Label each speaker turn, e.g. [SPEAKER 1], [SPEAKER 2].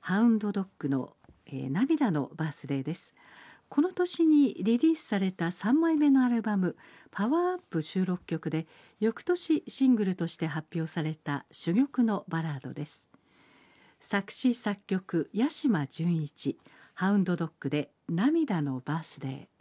[SPEAKER 1] ハウンドドッグの、涙のバースデーです。この年にリリースされた3枚目のアルバムパワーアップ収録曲で、翌年シングルとして発表された珠玉のバラードです。作詞作曲八島純一、ハウンドドッグで涙のバースデー。